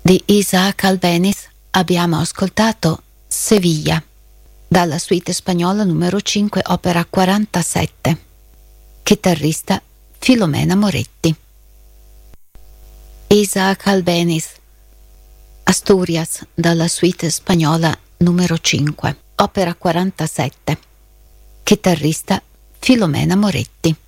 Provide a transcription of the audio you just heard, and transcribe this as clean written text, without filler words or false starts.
Di Isaac Albéniz abbiamo ascoltato Sevilla, dalla suite spagnola numero 5, opera 47. Chitarrista Filomena Moretti. Isaac Albéniz, Asturias, dalla suite spagnola numero 5, opera 47. Chitarrista Filomena Moretti.